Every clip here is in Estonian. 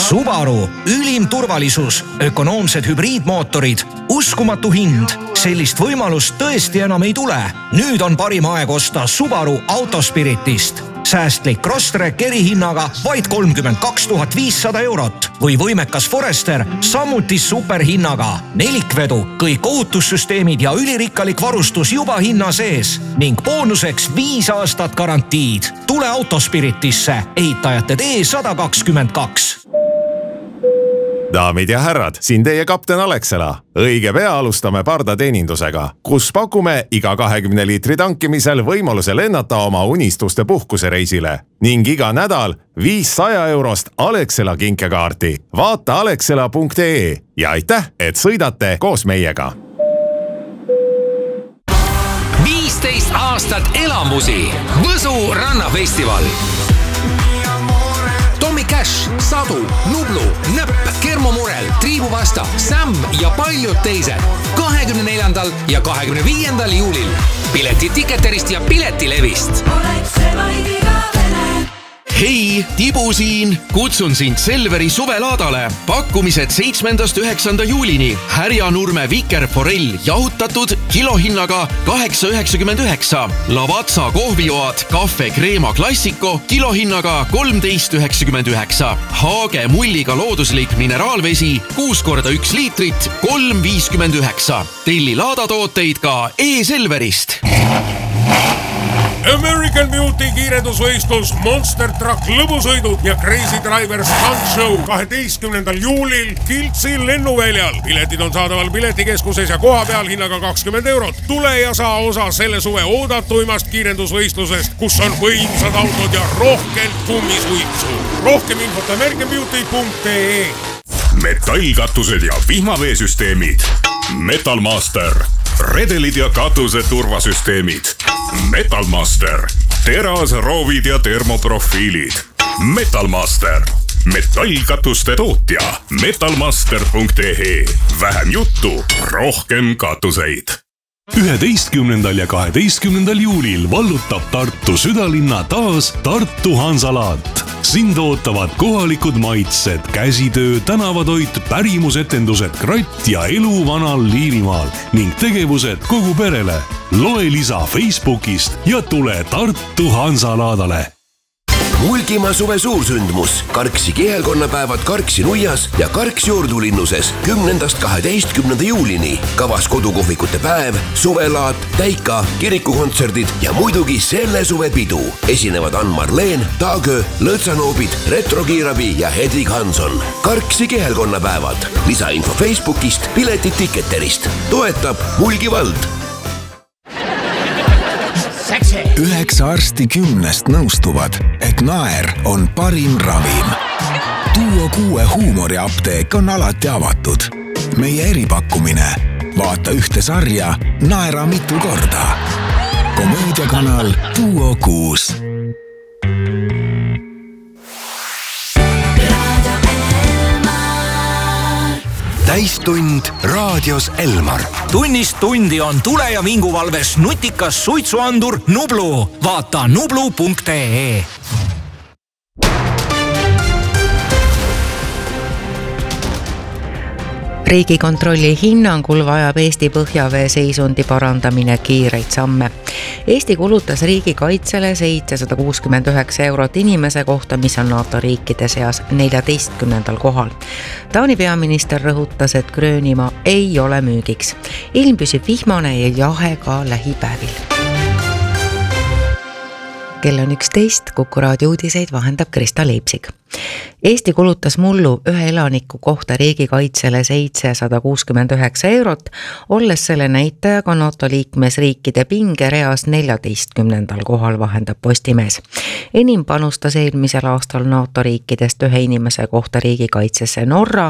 Subaru, ülim turvalisus, ökonoomsed hübriidmootorid, uskumatu hind. Sellist võimalust tõesti enam ei tule. Nüüd on parim aeg osta Subaru Autospiritist. Säästlik Crosstrek erihinnaga vaid 32 500 eurot või võimekas Forester samuti superhinnaga. Nelikvedu, kõik ohutussüsteemid ja ülirikkalik varustus juba hinna sees ning boonuseks 5 aastat garantiid. Tule Autospiritisse, ehitajate tee 122. Daamid ja härrad, siin teie kapten Alexela. Õige pea alustame pardateenindusega, kus pakume iga 20 liitri tankimisel võimaluse lennata oma unistuste puhkusereisile ning iga nädal 500 eurost Alexela kinkekaarti. Vaata alexela.ee ja aitäh, et sõidate koos meiega. 15 aastat elamusi. Võsu rannafestival. Tommy Cash, Sadu, Nublu, Nõpp, Kermomurel, Triibuvasta, Sam ja paljud teised 24. ja 25. juulil. Piletid Ticketerist ja Piletilevist. Hei, Tibu siin! Kutsun sind Selveri suvelaadale. Pakkumised 7.–9. juulini. Härjanurme vikerforell jahutatud kilohinnaga 8,99. Lavazza kohvioad Cafe Crema Classico kilohinnaga 13,99. Haage mulliga looduslik mineraalvesi 6x1 liitrit 3,59. Telli laadatooteid ka e-Selverist. American Beauty kiirendusvõistlus, Monster Truck lõbusõidud ja Crazy Driver Stunt Show 12. juulil Kiltsi lennuväljal. Piletid on saadaval piletikeskuses ja koha peal hinnaga 20 eurot. Tule ja saa osa selle suve oodatuimast kiirendusvõistlusest, kus on võimsad autod ja rohkelt kummisuitsu. Rohkem infot americanbeauty.ee. Metallkatused ja vihmaveesüsteemid. Metalmaster. Redelid ja katuse turvasüsteemid. Metalmaster. Terasroovid ja termoprofiilid. Metalmaster. Metallkatuste tootja. Metalmaster.ee. Vähem juttu, rohkem katuseid. 11. ja 12. juulil vallutab Tartu südalinna taas Tartu Hansalaat. Sind ootavad kohalikud maitsed, käsitöö, tänavatoit, pärimusetendused, kratt ja elu vanal Liivimaal ning tegevused kogu perele. Loe lisa Facebookist ja tule Tartu Hansalaadale. Mulgimaa suve suursündmus. Karksi kihelkonnapäevad Karksi nuias ja Karksi juurdulinnuses 10.–12. juulini. Kavas kodukohvikute päev, suvelaat, täika, kirikukontserdid ja muidugi selle suve pidu. Esinevad Ann-Marleen, Taagö, Lõõtsanoobid, Retrokiirabi ja Hedvig Hanson. Karksi kihelkonnapäevad. Lisainfo Facebookist, piletid Ticketerist. Toetab Mulgi vald. 9 arsti 10 nõustuvad, et naer on parim ravim. Duo 6 huumoriapteek on alati avatud. Meie eripakkumine. Vaata ühte sarja, naera mitu korda. Komöödiakanal Duo 6. Täistund raadios Elmar. Tunnist tundi on tule- ja vinguvalves nutikas suitsuandur Nublu. Vaata nublu.ee. Riigikontrolli hinnangul vajab Eesti põhjavee seisundi parandamine kiireid samme. Eesti kulutas riigikaitsele 769 eurot inimese kohta, mis on NATO riikide seas 14. kohal. Taani peaminister rõhutas, et Gröönimaa ei ole müügiks. Ilm püsib vihmane ja jahe ka lähipäevil. Kell on 11, Kuku raadio uudiseid vahendab Krista Leipsik. Eesti kulutas mullu ühe elaniku kohta riigikaitsele 769 eurot, olles selle näitajaga NATO liikmesriikide pingereas 14. kohal, vahendab Postimees. Enim panustas eelmisel aastal NATO riikidest ühe inimese kohta riigikaitsesse Norra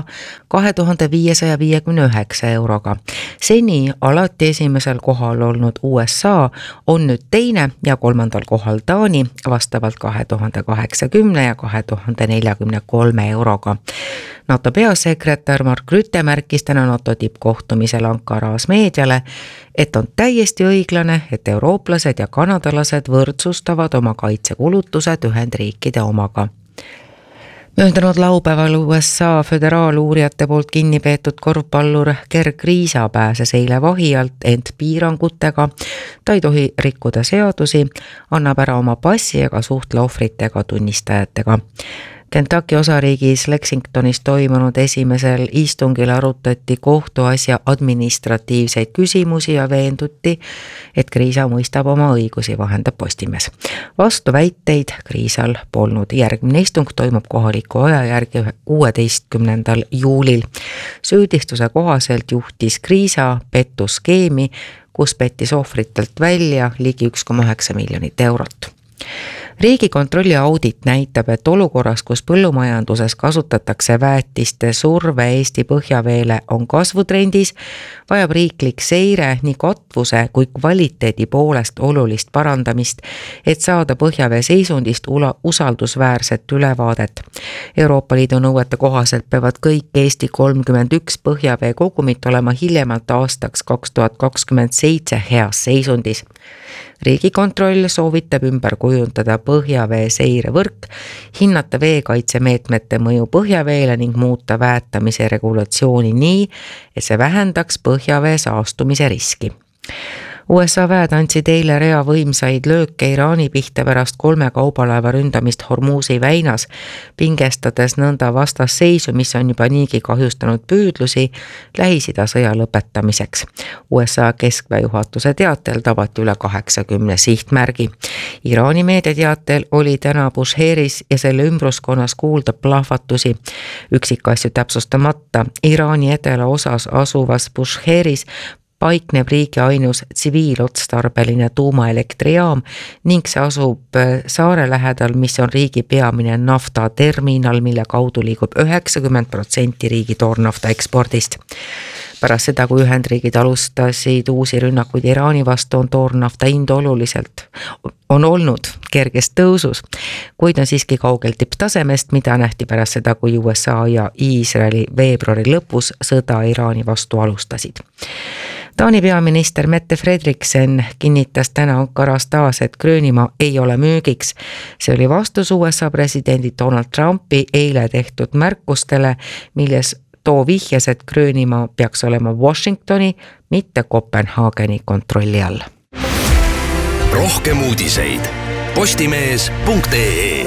2559 euroga. Seni alati esimesel kohal olnud USA on nüüd teine ja 3. kohal Taani vastavalt 2080 ja 2043 euroga. NATO peasekretär Mark Rutte märkis täna NATO tippkohtumisel Ankaras meediale, et on täiesti õiglane, et eurooplased ja kanadalased võrdsustavad oma kaitsekulutused Ühendriikide omaga. Möödunud laupäeval USA föderaaluurijate poolt kinni peetud korvpallur Gerg Riisa pääses eile vahi alt, ent piirangutega. Ta ei tohi rikkuda seadusi, annab ära oma passi ega suhtle ohvritega, tunnistajatega. Kentucky osariigis Lexingtonis toimunud esimesel istungil arutati kohtuasja administratiivseid küsimusi ja veenduti, et Kriisa mõistab oma õigusi, vahendab Postimees. Vastuväiteid Kriisal polnud. Järgmine istung toimub kohaliku aja järgi 16. juulil. Süüdistuse kohaselt juhtis Kriisa pettuskeemi, kus pettis ohvritelt välja ligi 1,9 miljonit eurot. Riigikontrolli audit näitab, et olukorras, kus põllumajanduses kasutatakse väetiste surve Eesti põhjaveele on kasvutrendis, vajab riiklik seire nii katvuse kui kvaliteedi poolest olulist parandamist, et saada põhjavee seisundist usaldusväärset ülevaadet. Euroopa Liidu nõuete kohaselt peavad kõik Eesti 31 põhjavee kogumit olema hiljemalt aastaks 2027 heas seisundis. Riigikontroll soovitab ümber kujundada põhjavee seirevõrk, hinnata veekaitsemeetmete mõju põhjaveele ning muuta väetamise regulatsiooni nii, et see vähendaks põhjavee saastumise riski. USA väed andsid eile rea võimsaid lööke Iraani pihta pärast 3 kaubalaeva ründamist Hormuzi väinas, pingestades nõnda vastasseisu, mis on juba niigi kahjustanud püüdlusi Lähis-Ida sõja lõpetamiseks. USA keskväe juhatuse teatel tabati üle 80 sihtmärgi. Iraani meediateatel oli täna Busheeris ja selle ümbruskonnas kuulda plahvatusi. Üksikasju täpsustamata Iraani edelaosas asuvas Busheeris paikneb riigi ainus tsiviilotstarbeline tuumaelektrijaam ning see asub saare lähedal, mis on riigi peamine naftaterminal, mille kaudu liigub 90% riigi toornafta ekspordist. Pärast seda, kui Ühendriigid alustasid uusi rünnakuid Iraani vastu, on toornafta hind oluliselt on olnud kerges tõusus, kuid on siiski kaugel tipptasemest, mida nähti pärast seda, kui USA ja Iisraeli veebruari lõpus sõda Iraani vastu alustasid. Taani peaminister Mette Frederiksen kinnitas täna Ankaras taas, et Gröönimaa ei ole müügiks. See oli vastus USA presidendi Donald Trumpi eile tehtud märkustele, milles too vihjas, et Gröönimaa peaks olema Washingtoni, mitte Kopenhaageni kontrolli all. Rohkem uudiseid postimees.ee.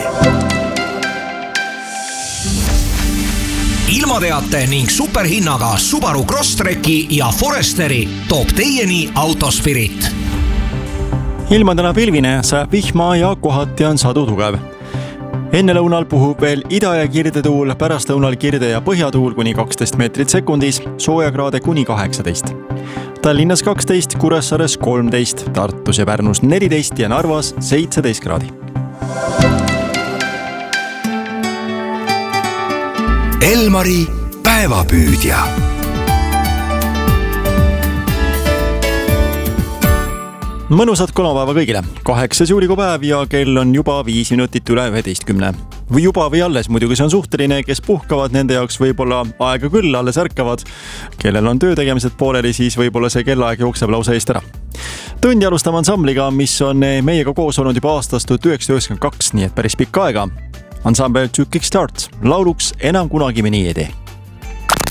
Ilmateate ning superhinnaga Subaru Crosstreki ja Foresteri toob teieni Autospirit. Ilma täna pilvine, sajab vihma ja kohati on sadu tugev. Enne lõunal puhub veel ida- ja kirdetuul, pärast lõunal kirde- ja põhjatuul kuni 12 meetrit sekundis, soojakraade kuni 18. Tallinnas 12, Kuressaares 13, Tartus ja Pärnus 14 ja Narvas 17 kraadi. Elmari päevapüüdja. Mõnusat kolmapäeva kõigile. 8. juulikuu päev ja kell on juba 5 minutit üle 11. Või juba või alles, muidugi see on suhteline, kes puhkavad, nende jaoks võib-olla aega küll alles ärkavad. Kellel on töötegemised pooleli, siis võib-olla see kellaaeg jookseb lausa eest ära. Tundi alustame ansambliga, mis on meiega koos olnud juba aastast 1992, nii et päris pikka aega. Ansambel To Kickstart, lauluks Enam kunagi me nii ei tee.